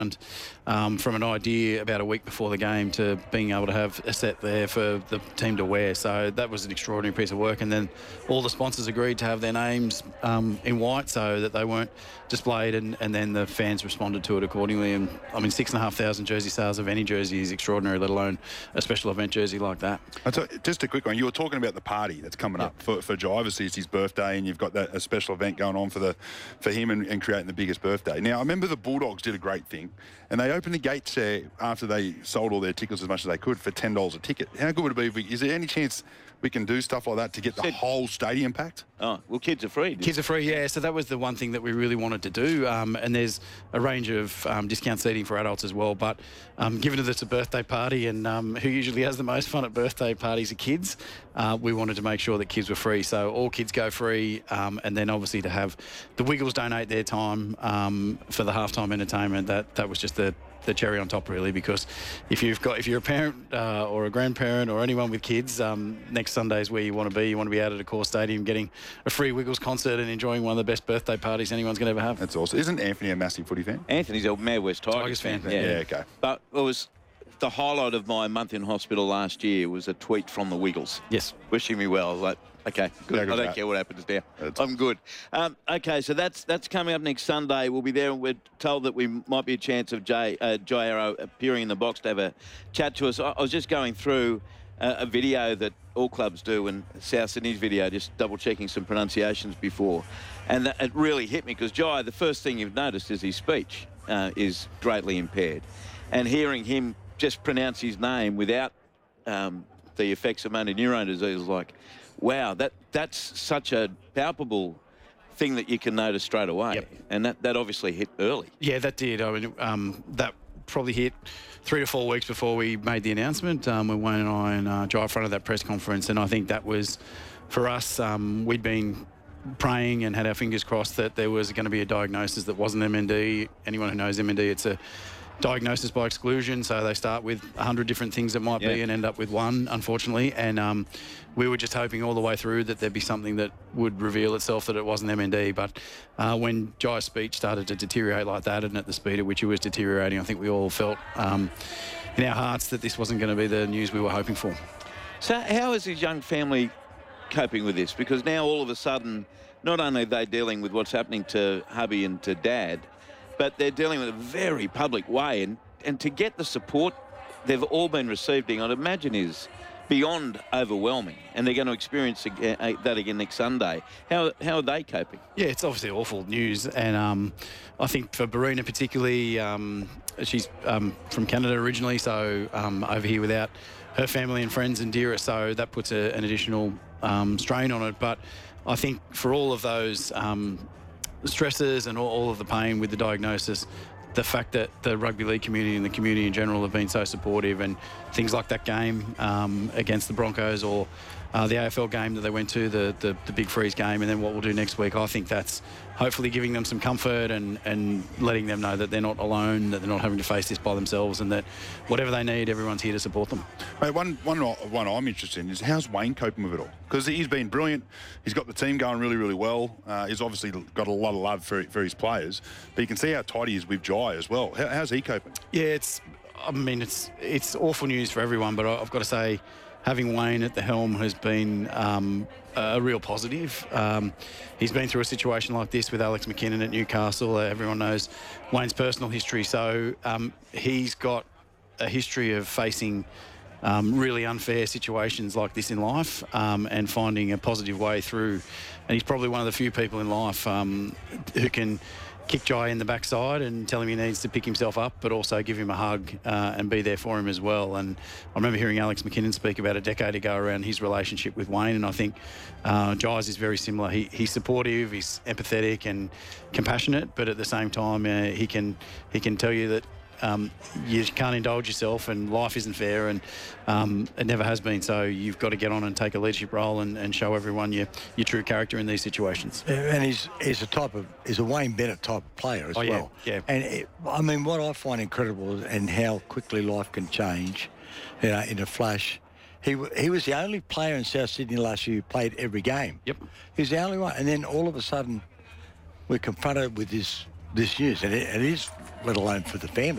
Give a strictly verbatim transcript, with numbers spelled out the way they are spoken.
Um, from an idea about a week before the game to being able to have a set there for the team to wear. So that was an extraordinary piece of work. And then all the sponsors agreed to have their names um, in white so that they weren't displayed, and, and then the fans responded to it accordingly. And I mean, six and a half thousand jersey sales of any jersey is extraordinary, let alone a special event jersey like that. So just a quick one. You were talking about the party that's coming yep. up for, for Jai. Obviously, it's his birthday, and you've got that a special event going on for the for him and, and creating the biggest birthday. Now, I remember the Bulldogs did a great thing, and they opened the gates there after they sold all their tickets as much as they could for ten dollars a ticket. How good would it be if we, is there any chance we can do stuff like that to get the Said, whole stadium packed? Oh, well, kids are free. Kids are free, yeah. So that was the one thing that we really wanted to do. Um, and there's a range of um, discount seating for adults as well. But um, given that it's a birthday party, and um, who usually has the most fun at birthday parties are kids, uh, we wanted to make sure that kids were free. So all kids go free. Um, and then obviously to have the Wiggles donate their time um, for the halftime entertainment, that, that was just the the cherry on top, really, because if you've got if you're a parent uh, or a grandparent or anyone with kids, um, next Sunday's where you want to be. You want to be out at a core stadium getting a free Wiggles concert and enjoying one of the best birthday parties anyone's going to ever have. That's awesome. Isn't Anthony a massive footy fan? Anthony's a Mad West Tigers, Tigers fan. fan. Yeah. yeah, okay. But it was the highlight of my month in hospital last year was a tweet from the Wiggles. Yes. Wishing me well. I was like, okay, good. Yeah, good I don't that. care what happens now. That's I'm good. Um, okay, so that's that's coming up next Sunday. We'll be there, and we're told that we might be a chance of Jay, uh, Jai Arrow appearing in the box to have a chat to us. I, I was just going through uh, a video that all clubs do, and South Sydney's video, just double-checking some pronunciations before. And that, it really hit me, because Jai, the first thing you've noticed is his speech uh, is greatly impaired. And hearing him just pronounce his name without um, the effects of motor neurone disease is like, wow, that that's such a palpable thing that you can notice straight away. Yep. And that, that obviously hit early. Yeah, that did. I mean, um, that probably hit three to four weeks before we made the announcement, um, when Wayne and I and uh, Jai fronted that press conference. And I think that was, for us, um, we'd been praying and had our fingers crossed that there was going to be a diagnosis that wasn't M N D. Anyone who knows M N D, it's a diagnosis by exclusion, so they start with a hundred different things that might yeah. be and end up with one, unfortunately. And um, we were just hoping all the way through that there'd be something that would reveal itself that it wasn't M N D. But uh, when Jai's speech started to deteriorate like that, and at the speed at which he was deteriorating, I think we all felt um, in our hearts that this wasn't going to be the news we were hoping for. So how is his young family coping with this? Because now all of a sudden, not only are they dealing with what's happening to hubby and to dad, but they're dealing with a very public way, and, and to get the support they've all been receiving, I'd imagine, is beyond overwhelming, and they're going to experience again, that again next Sunday. How how are they coping? Yeah, it's obviously awful news, and um, I think for Barina particularly, um, she's um, from Canada originally, so um, over here without her family and friends and dearest, so that puts a, an additional um, strain on it. But I think for all of those um, stresses and all, all of the pain with the diagnosis, the fact that the rugby league community and the community in general have been so supportive, and things like that game um, against the Broncos, or uh, the A F L game that they went to, the, the the Big Freeze game, and then what we'll do next week, I think that's hopefully giving them some comfort and, and letting them know that they're not alone, that they're not having to face this by themselves, and that whatever they need, everyone's here to support them. Mate, one, one, one I'm interested in is how's Wayne coping with it all? Because he's been brilliant. He's got the team going really, really well. Uh, he's obviously got a lot of love for, for his players, but you can see how tight he is with Jai as well. How, how's he coping? Yeah, it's, I mean, it's it's awful news for everyone, but I've got to say, having Wayne at the helm has been um, a real positive. Um, he's been through a situation like this with Alex McKinnon at Newcastle. Uh, everyone knows Wayne's personal history, so um, he's got a history of facing um, really unfair situations like this in life, um, and finding a positive way through. And he's probably one of the few people in life um, who can kick Jai in the backside and tell him he needs to pick himself up, but also give him a hug uh, and be there for him as well. And I remember hearing Alex McKinnon speak about a decade ago around his relationship with Wayne, and I think uh, Jai's is very similar. He, he's supportive, he's empathetic and compassionate, but at the same time uh, he can he can tell you that Um, you can't indulge yourself, and life isn't fair, and um, it never has been. So you've got to get on and take a leadership role and, and show everyone your, your true character in these situations. And he's he's a type of he's a Wayne Bennett type of player as oh, well. Yeah, yeah. And it, I mean, what I find incredible is and how quickly life can change, you know, in a flash. He he was the only player in South Sydney last year who played every game. Yep. He was the only one, and then all of a sudden, we're confronted with this this news, and it, it is let alone for the family.